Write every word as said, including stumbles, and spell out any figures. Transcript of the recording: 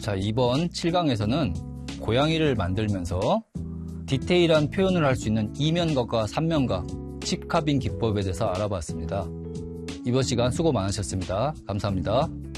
자, 이번 칠 강에서는 고양이를 만들면서 디테일한 표현을 할 수 있는 이면각과 삼면각, 칩카빙 기법에 대해서 알아봤습니다. 이번 시간 수고 많으셨습니다. 감사합니다.